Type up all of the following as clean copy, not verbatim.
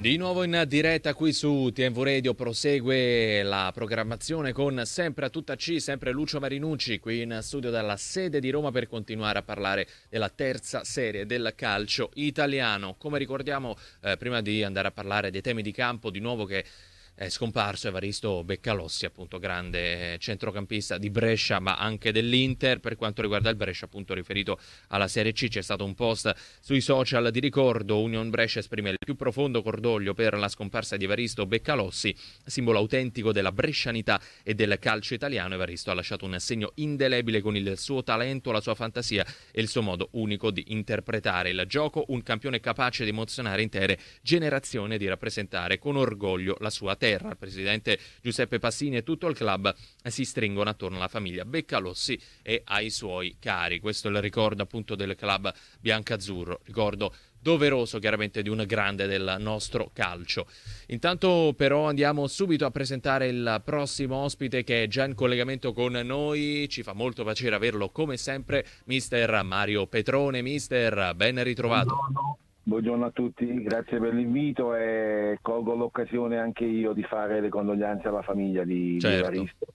Di nuovo in diretta qui su TNV Radio, prosegue la programmazione con sempre a tutta C, sempre Lucio Marinucci qui in studio dalla sede di Roma per continuare a parlare della terza serie del calcio italiano. Come ricordiamo, prima di andare a parlare dei temi di campo, di nuovo che è scomparso Evaristo Beccalossi, appunto grande centrocampista di Brescia ma anche dell'Inter. Per quanto riguarda il Brescia, appunto riferito alla Serie C, c'è stato un post sui social di ricordo. Union Brescia esprime il più profondo cordoglio per la scomparsa di Evaristo Beccalossi, simbolo autentico della brescianità e del calcio italiano. Evaristo ha lasciato un segno indelebile con il suo talento, la sua fantasia e il suo modo unico di interpretare il gioco, un campione capace di emozionare intere generazioni e di rappresentare con orgoglio la sua terra. Il presidente Giuseppe Passini e tutto il club si stringono attorno alla famiglia Beccalossi e ai suoi cari. Questo è il ricordo appunto del club biancazzurro, ricordo doveroso chiaramente di un grande del nostro calcio. Intanto però andiamo subito a presentare il prossimo ospite che è già in collegamento con noi. Ci fa molto piacere averlo come sempre, mister Mario Petrone. Mister, ben ritrovato. Buongiorno a tutti, grazie per l'invito e colgo l'occasione anche io di fare le condoglianze alla famiglia di Evaristo.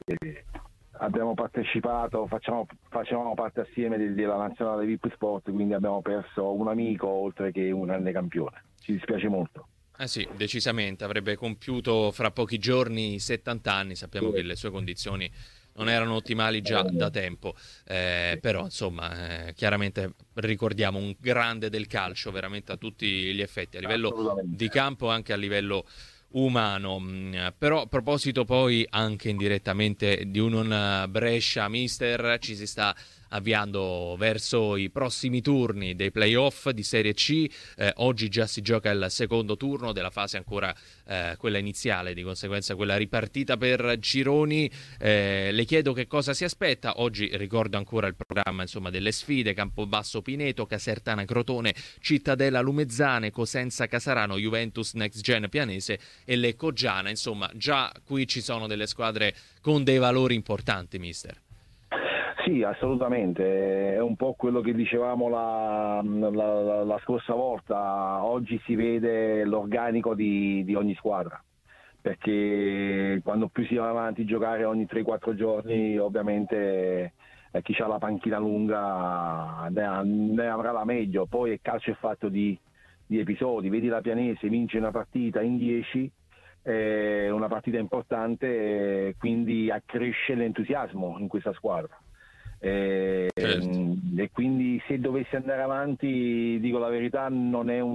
Abbiamo partecipato, facevamo parte assieme della nazionale VIP Sport, quindi abbiamo perso un amico oltre che un grande campione. Ci dispiace molto. Sì, decisamente, avrebbe compiuto fra pochi giorni 70 anni, sappiamo che le sue condizioni non erano ottimali già da tempo, però insomma chiaramente ricordiamo un grande del calcio veramente a tutti gli effetti, a livello di campo e anche a livello umano. Però a proposito poi anche indirettamente di un Brescia, mister, ci si sta avviando verso i prossimi turni dei playoff di Serie C. Oggi già si gioca il secondo turno della fase ancora quella iniziale, di conseguenza quella ripartita per gironi. Le chiedo che cosa si aspetta. Oggi ricordo ancora il programma insomma delle sfide: Campobasso Pineto, Casertana Crotone, Cittadella Lumezzane, Cosenza Casarano, Juventus Next Gen Pianese e Lecco Giana. Insomma già qui ci sono delle squadre con dei valori importanti, mister. Sì, assolutamente, è un po' quello che dicevamo la scorsa volta. Oggi si vede l'organico di ogni squadra, perché quando più si va avanti giocare ogni 3-4 giorni, ovviamente chi ha la panchina lunga ne avrà la meglio. Poi il calcio è fatto di episodi, vedi la Pianese vince una partita in 10, una partita importante, quindi accresce l'entusiasmo in questa squadra. E quindi se dovesse andare avanti, dico la verità, non è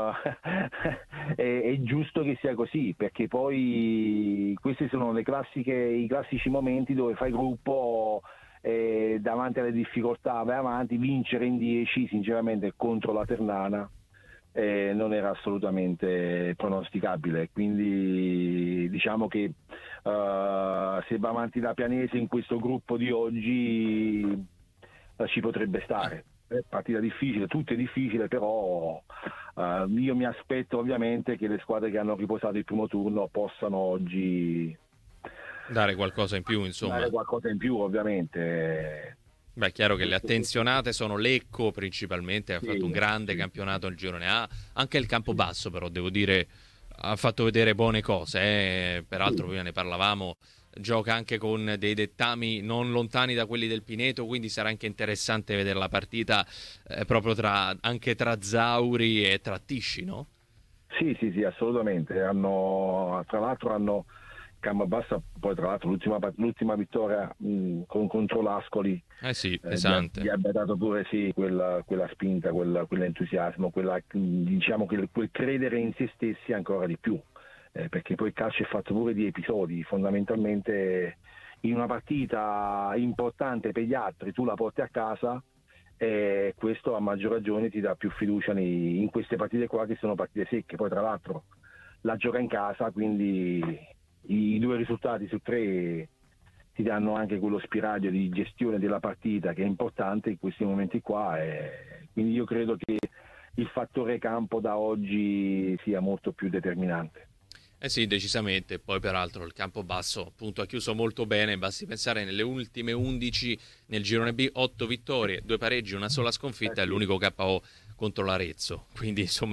è giusto che sia così, perché poi questi sono i classici momenti dove fai gruppo, davanti alle difficoltà vai avanti. Vincere in 10 sinceramente contro la Ternana non era assolutamente pronosticabile, quindi diciamo che se va avanti la Pianese in questo gruppo di oggi ci potrebbe stare. Partita difficile, tutto è difficile, però io mi aspetto ovviamente che le squadre che hanno riposato il primo turno possano oggi dare qualcosa in più, insomma. Dare qualcosa in più, ovviamente. Beh, è chiaro che le attenzionate sono Lecco principalmente, ha fatto un grande campionato nel girone A, anche il Campobasso però devo dire ha fatto vedere buone cose, peraltro prima ne parlavamo, gioca anche con dei dettami non lontani da quelli del Pineto, quindi sarà anche interessante vedere la partita proprio anche tra Zauri e tra Tisci, no? Sì, assolutamente. Tra l'altro hanno Campobasso, poi tra l'altro l'ultima vittoria contro l'Ascoli, pesante. Gli abbia dato pure quella spinta, quell'entusiasmo, diciamo quel credere in se stessi ancora di più, perché poi il calcio è fatto pure di episodi. Fondamentalmente in una partita importante per gli altri tu la porti a casa, e questo a maggior ragione ti dà più fiducia in queste partite qua, che sono partite secche. Poi tra l'altro la gioca in casa, quindi i 2 risultati su 3 ti danno anche quello spiraglio di gestione della partita che è importante in questi momenti qua, e quindi io credo che il fattore campo da oggi sia molto più determinante. Sì, decisamente. Poi peraltro il Campobasso appunto ha chiuso molto bene, basti pensare nelle ultime 11 nel girone B, 8 vittorie, 2 pareggi, una sola sconfitta e l'unico KO contro l'Arezzo, quindi insomma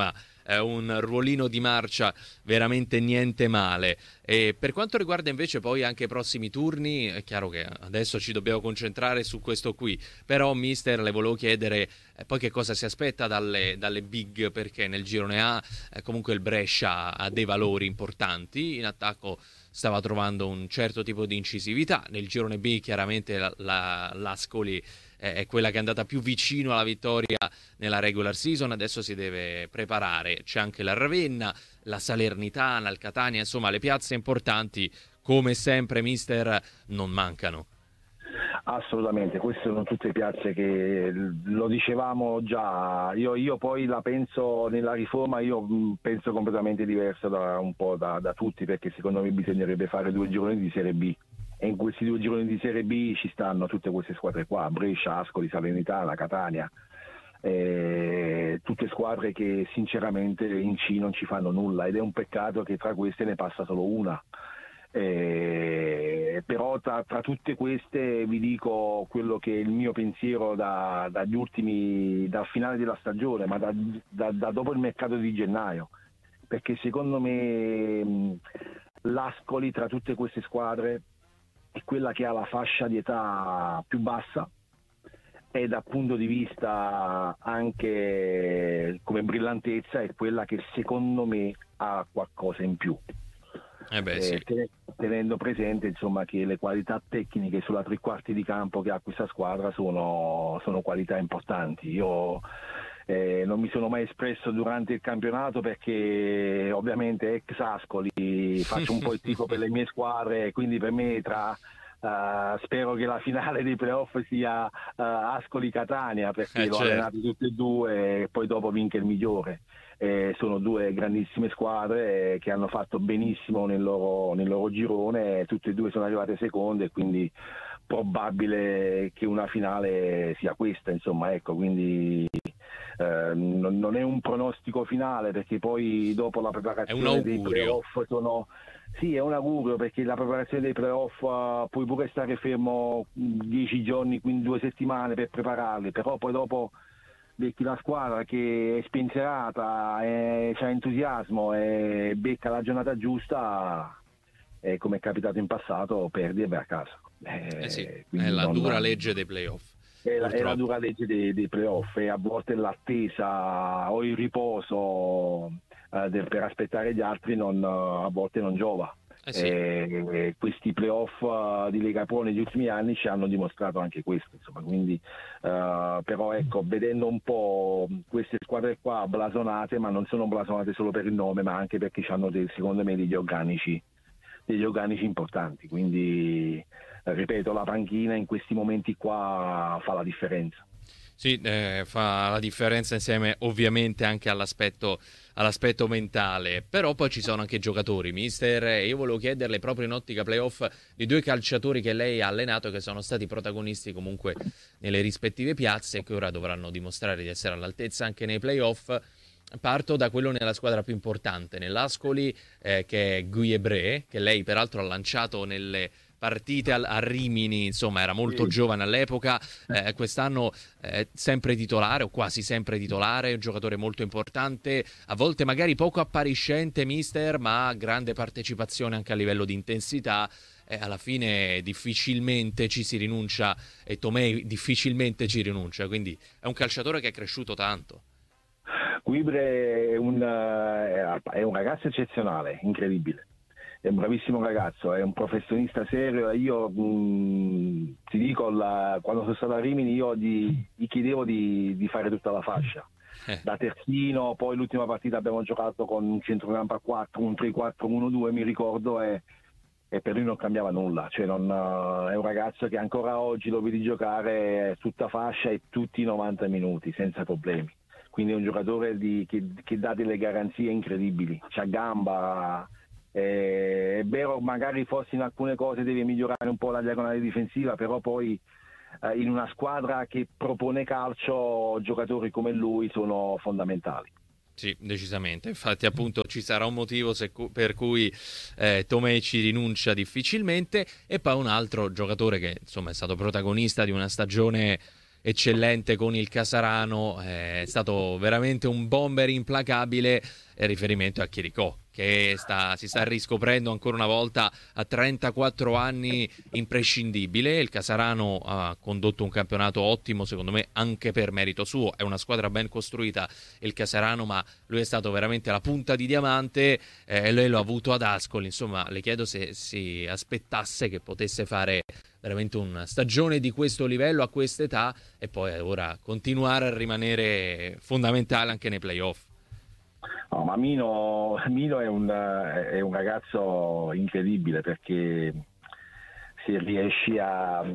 un ruolino di marcia veramente niente male. E per quanto riguarda invece poi anche i prossimi turni, è chiaro che adesso ci dobbiamo concentrare su questo qui, però mister le volevo chiedere poi che cosa si aspetta dalle big, perché nel girone A comunque il Brescia ha dei valori importanti, in attacco stava trovando un certo tipo di incisività, nel girone B chiaramente l'Ascoli è quella che è andata più vicino alla vittoria nella regular season, adesso si deve preparare, c'è anche la Ravenna, la Salernitana, il Catania, insomma le piazze importanti come sempre mister non mancano. Assolutamente, queste sono tutte piazze che lo dicevamo già, io poi la penso nella riforma, io penso completamente diversa da tutti, perché secondo me bisognerebbe fare 2 gironi di Serie B e in questi 2 gironi di Serie B ci stanno tutte queste squadre qua, Brescia, Ascoli, Salernitana, Catania, tutte squadre che sinceramente in C non ci fanno nulla ed è un peccato che tra queste ne passa solo una. Però tra tutte queste vi dico quello che è il mio pensiero dal finale della stagione, ma da dopo il mercato di gennaio, perché secondo me l'Ascoli tra tutte queste squadre è quella che ha la fascia di età più bassa e dal punto di vista anche come brillantezza è quella che secondo me ha qualcosa in più. Sì. Tenendo presente insomma che le qualità tecniche sulla 3/4 di campo che ha questa squadra sono qualità importanti. Io non mi sono mai espresso durante il campionato perché ovviamente ex Ascoli faccio un po' il tifo per le mie squadre, quindi per me spero che la finale dei playoff sia Ascoli-Catania, perché l'ho allenato tutte e due e poi dopo vinca il migliore. Sono 2 grandissime squadre che hanno fatto benissimo nel loro girone, tutte e 2 sono arrivate seconde, quindi probabile che una finale sia questa, insomma, ecco, quindi non è un pronostico finale, perché poi dopo la preparazione dei playoff sì, è un augurio, perché la preparazione dei playoff puoi pure stare fermo 10 giorni, quindi 2 settimane per prepararli, però poi dopo becchi la squadra che è spensierata, c'ha entusiasmo e becca la giornata giusta e come è capitato in passato perdi e vai a casa. È la dura legge dei playoff. È la dura legge dei playoff e a volte l'attesa o il riposo per aspettare gli altri a volte non giova. Questi playoff di Lega Pro negli ultimi anni ci hanno dimostrato anche questo, insomma, quindi però ecco, vedendo un po' queste squadre qua blasonate, ma non sono blasonate solo per il nome, ma anche perché hanno secondo me degli organici importanti, quindi ripeto, la panchina in questi momenti qua fa la differenza. Sì, fa la differenza insieme ovviamente anche all'aspetto mentale, però poi ci sono anche giocatori, mister, io volevo chiederle proprio in ottica playoff di 2 calciatori che lei ha allenato che sono stati protagonisti comunque nelle rispettive piazze e che ora dovranno dimostrare di essere all'altezza anche nei playoff. Parto da quello nella squadra più importante, nell'Ascoli, che è Guy Ebré, che lei peraltro ha lanciato nelle partite a Rimini, insomma era molto giovane all'epoca, quest'anno sempre titolare o quasi sempre titolare, un giocatore molto importante, a volte magari poco appariscente mister, ma grande partecipazione anche a livello di intensità. Alla fine difficilmente ci si rinuncia e Tomei difficilmente ci rinuncia, quindi è un calciatore che è cresciuto tanto. Guibre è un ragazzo eccezionale, incredibile. È un bravissimo ragazzo, è un professionista serio. Io ti dico, quando sono stato a Rimini io gli chiedevo di fare tutta la fascia. Da terzino, poi l'ultima partita abbiamo giocato con un centrocampo a 4, un 3-4-1-2 mi ricordo, e per lui non cambiava nulla. Cioè è un ragazzo che ancora oggi lo vedi giocare tutta fascia e tutti i 90 minuti senza problemi. Quindi è un giocatore che dà delle garanzie incredibili, c'ha gamba. È vero, magari forse in alcune cose deve migliorare un po' la diagonale difensiva, però poi in una squadra che propone calcio giocatori come lui sono fondamentali. Sì, decisamente, infatti appunto ci sarà un motivo per cui Tomei ci rinuncia difficilmente, e poi un altro giocatore che insomma è stato protagonista di una stagione eccellente con il Casarano, è stato veramente un bomber implacabile. Riferimento a Chiricò, che si sta riscoprendo ancora una volta a 34 anni imprescindibile. Il Casarano ha condotto un campionato ottimo, secondo me, anche per merito suo. È una squadra ben costruita, il Casarano, ma lui è stato veramente la punta di diamante, e lei lo ha avuto ad Ascoli. Insomma, le chiedo se si aspettasse che potesse fare veramente una stagione di questo livello a quest'età e poi ora continuare a rimanere fondamentale anche nei playoff. No, ma Mino è un ragazzo incredibile, perché se riesci a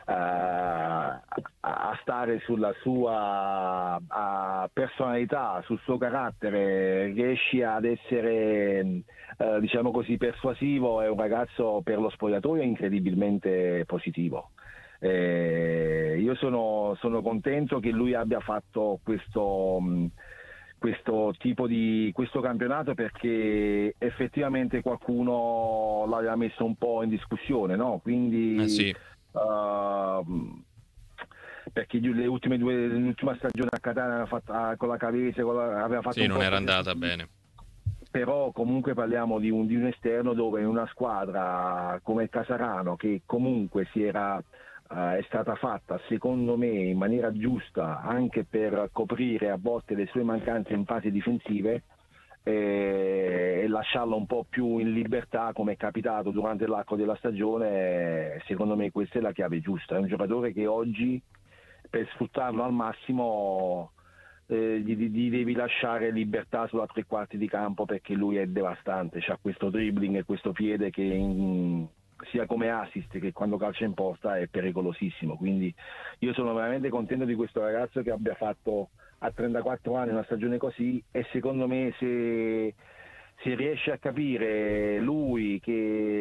stare sulla sua personalità, sul suo carattere, riesci ad essere diciamo così persuasivo, è un ragazzo per lo spogliatoio incredibilmente positivo. Io sono contento che lui abbia fatto questo campionato, perché effettivamente qualcuno l'aveva messo un po' in discussione, no? Quindi Sì. perché l'ultima stagione a Catania aveva fatto, con la Cavese aveva fatto non era andata bene. Però comunque parliamo di un esterno, dove in una squadra come il Casarano, che comunque è stata fatta secondo me in maniera giusta anche per coprire a volte le sue mancanze in fasi difensive, e lasciarlo un po' più in libertà, come è capitato durante l'arco della stagione. Secondo me questa è la chiave giusta. È un giocatore che oggi, per sfruttarlo al massimo, gli devi lasciare libertà sulla tre quarti di campo, perché lui è devastante, c'ha questo dribbling e questo piede che sia come assist che quando calcia in porta è pericolosissimo. Quindi io sono veramente contento di questo ragazzo, che abbia fatto a 34 anni una stagione così, e secondo me se riesce a capire lui che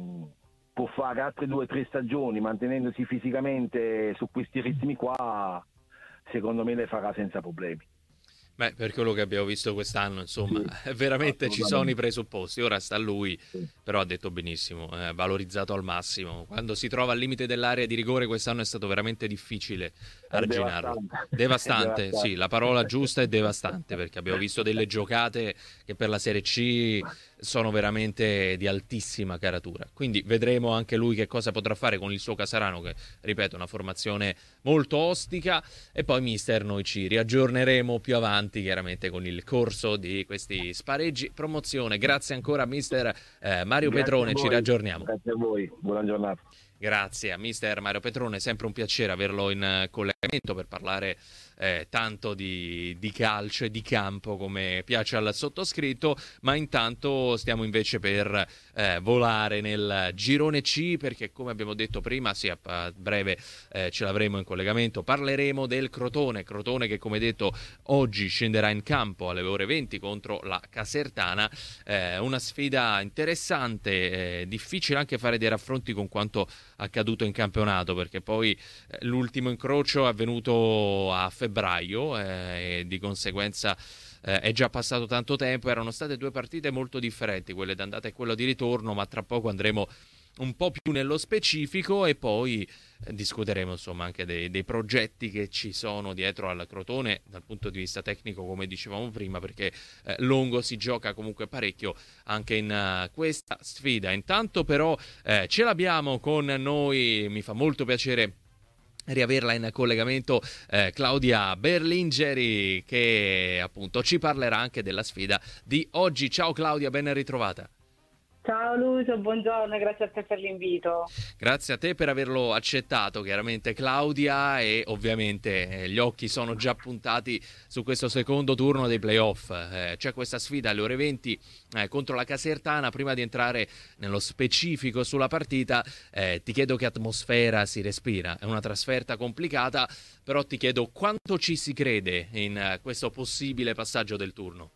può fare altre 2 o 3 stagioni mantenendosi fisicamente su questi ritmi qua, secondo me le farà senza problemi. Beh, per quello che abbiamo visto quest'anno, insomma, veramente ci sono i presupposti. Ora sta a lui, però ha detto benissimo, valorizzato al massimo. Quando si trova al limite dell'area di rigore, quest'anno è stato veramente difficile arginarlo. Devastante, sì, la parola giusta è devastante, perché abbiamo visto delle giocate che per la Serie C sono veramente di altissima caratura. Quindi vedremo anche lui che cosa potrà fare con il suo Casarano, che, ripeto, è una formazione molto ostica. E poi, mister, noi ci riaggiorneremo più avanti, chiaramente, con il corso di questi spareggi promozione. Grazie ancora, mister Mario Petrone, ci riaggiorniamo. Grazie a voi, buona giornata. Grazie a mister Mario Petrone, sempre un piacere averlo in collegamento per parlare tanto di calcio e di campo come piace al sottoscritto. Ma intanto stiamo invece per volare nel girone C, perché, come abbiamo detto prima, sì, a breve ce l'avremo in collegamento. Parleremo del Crotone che, come detto, oggi scenderà in campo alle ore 20 contro la Casertana. Una sfida interessante, difficile anche fare dei raffronti con quanto accaduto in campionato, perché poi l'ultimo incrocio è avvenuto a febbraio e di conseguenza è già passato tanto tempo. Erano state 2 partite molto differenti, quelle d'andata e quella di ritorno, ma tra poco andremo un po' più nello specifico e poi discuteremo, insomma, anche dei progetti che ci sono dietro al Crotone dal punto di vista tecnico, come dicevamo prima, perché Longo si gioca comunque parecchio anche in questa sfida. Intanto però ce l'abbiamo con noi, mi fa molto piacere riaverla in collegamento, Claudia Berlingeri, che appunto ci parlerà anche della sfida di oggi. Ciao Claudia, ben ritrovata. Ciao Lucio, buongiorno, grazie a te per l'invito. Grazie a te per averlo accettato, chiaramente, Claudia, e ovviamente gli occhi sono già puntati su questo secondo turno dei playoff. C'è questa sfida alle ore 20 contro la Casertana. Prima di entrare nello specifico sulla partita, ti chiedo che atmosfera si respira. È una trasferta complicata, però ti chiedo quanto ci si crede in questo possibile passaggio del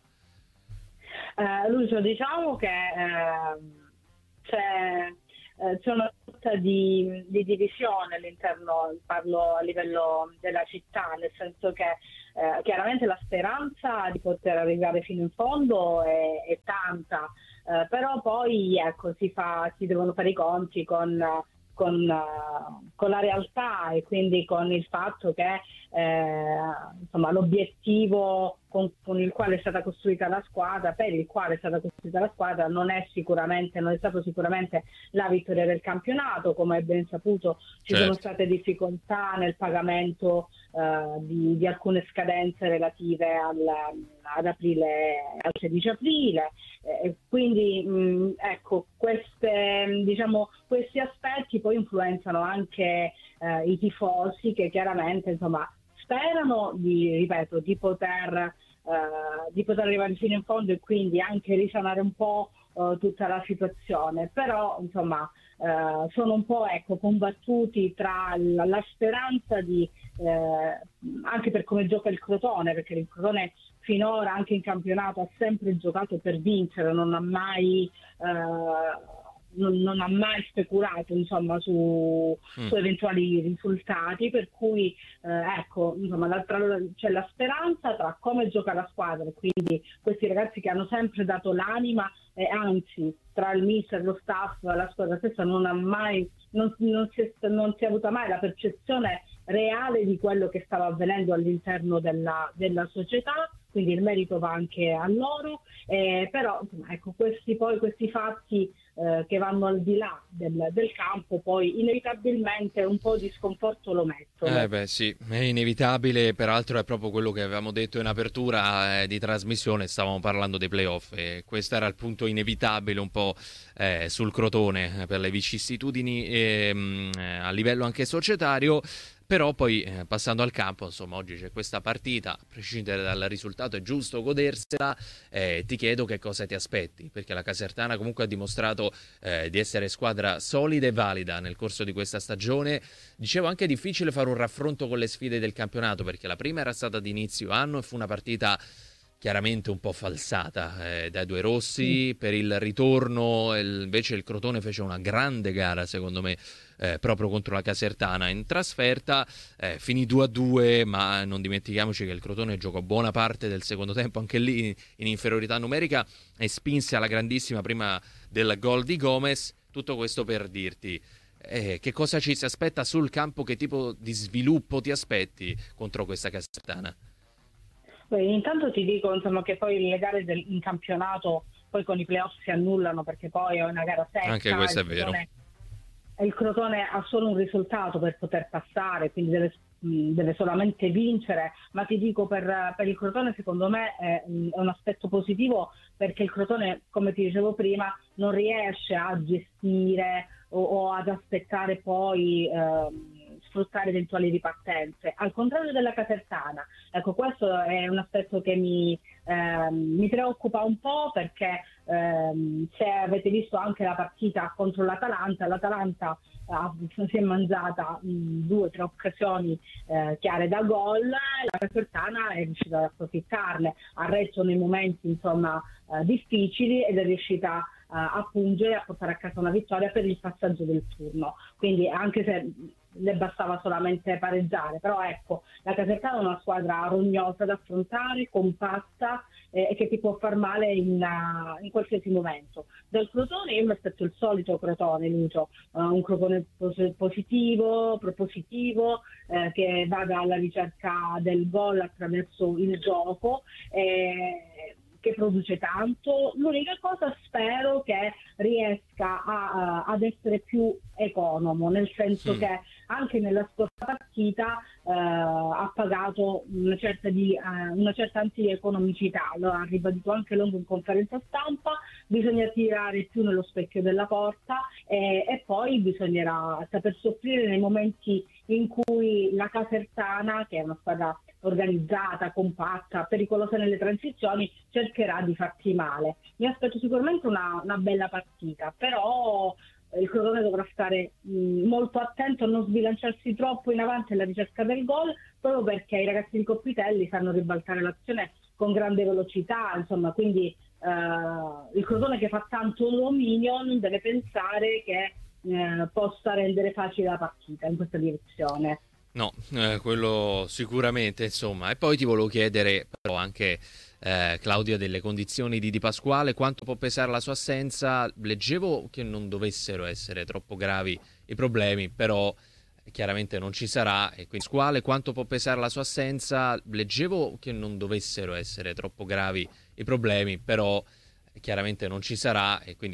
turno. Lucio, diciamo che c'è una sorta di divisione all'interno, parlo a livello della città, nel senso che chiaramente la speranza di poter arrivare fino in fondo è tanta, però poi ecco, si devono fare i conti con con la realtà e quindi con il fatto che insomma, l'obiettivo con il quale è stata costruita la squadra, per il quale è stata costruita la squadra, non è stato sicuramente la vittoria del campionato. Come è ben saputo, ci sono state difficoltà nel pagamento di alcune scadenze relative ad aprile, al 16 aprile, quindi ecco, questi aspetti poi influenzano anche i tifosi, che chiaramente insomma sperano di poter arrivare fino in fondo e quindi anche risanare un po' tutta la situazione, però insomma sono un po' combattuti tra la speranza di anche per come gioca il Crotone, perché il Crotone finora anche in campionato ha sempre giocato per vincere, non ha mai speculato insomma su eventuali risultati, per cui insomma c'è la speranza tra come gioca la squadra, quindi questi ragazzi che hanno sempre dato l'anima, e anzi tra il mister, lo staff, la squadra stessa non si è avuta mai la percezione reale di quello che stava avvenendo all'interno della società, quindi il merito va anche a loro, però insomma, ecco, questi fatti che vanno al di là del campo poi inevitabilmente un po' di sconforto lo mettono. Beh sì, è inevitabile, peraltro è proprio quello che avevamo detto in apertura di trasmissione, stavamo parlando dei playoff e questo era il punto inevitabile un po' sul Crotone per le vicissitudini a livello anche societario. Però poi passando al campo, insomma, oggi c'è questa partita, a prescindere dal risultato è giusto godersela, ti chiedo che cosa ti aspetti, perché la Casertana comunque ha dimostrato di essere squadra solida e valida nel corso di questa stagione. Dicevo anche difficile fare un raffronto con le sfide del campionato, perché la prima era stata di inizio anno e fu una partita chiaramente un po' falsata dai due rossi. Per il ritorno invece il Crotone fece una grande gara secondo me proprio contro la Casertana in trasferta, finì 2-2, ma non dimentichiamoci che il Crotone giocò buona parte del secondo tempo anche lì in inferiorità numerica e spinse alla grandissima prima del gol di Gomez. Tutto questo per dirti che cosa ci si aspetta sul campo, che tipo di sviluppo ti aspetti contro questa Casertana. Intanto ti dico insomma che poi le gare in campionato poi con i playoff si annullano, perché poi è una gara secca. Anche questo è vero. Il Crotone ha solo un risultato per poter passare, quindi deve solamente vincere, ma ti dico per il Crotone secondo me è un aspetto positivo, perché il Crotone, come ti dicevo prima, non riesce a gestire o ad aspettare poi sfruttare eventuali ripartenze, al contrario della Casertana. Ecco, questo è un aspetto che mi preoccupa un po', perché se avete visto anche la partita contro l'Atalanta si è mangiata 2 o 3 occasioni chiare da gol, la Casertana è riuscita ad approfittarne, ha retto nei momenti insomma difficili ed è riuscita a pungere, a portare a casa una vittoria per il passaggio del turno. Quindi anche se le bastava solamente pareggiare, però ecco, la Casertana è una squadra rognosa da affrontare, compatta e che ti può far male in qualsiasi momento. Dal Crotone io mi aspetto il solito Crotone, Lucio, un Crotone positivo, propositivo, che vada alla ricerca del gol attraverso il gioco, che produce tanto. L'unica cosa, spero che riesca ad essere più economo, nel senso che anche nella scorsa partita ha pagato una certa antieconomicità. Lo ha ribadito anche Longo in conferenza stampa: bisogna tirare più nello specchio della porta e poi bisognerà saper soffrire nei momenti in cui la Casertana, che è una squadra organizzata, compatta, pericolosa nelle transizioni, cercherà di farti male. Mi aspetto sicuramente una bella partita, però il Crotone dovrà stare molto attento a non sbilanciarsi troppo in avanti alla ricerca del gol, proprio perché i ragazzi di Coppitelli sanno ribaltare l'azione con grande velocità, insomma, quindi il Crotone, che fa tanto dominio, non deve pensare che possa rendere facile la partita in questa direzione. No, quello sicuramente, insomma. E poi ti volevo chiedere però anche Claudia, delle condizioni di Di Pasquale, quanto può pesare la sua assenza? Leggevo che non dovessero essere troppo gravi i problemi, però chiaramente non ci sarà. E quindi Pasquale, quanto può pesare la sua assenza? Leggevo che non dovessero essere troppo gravi i problemi, però chiaramente non ci sarà. E quindi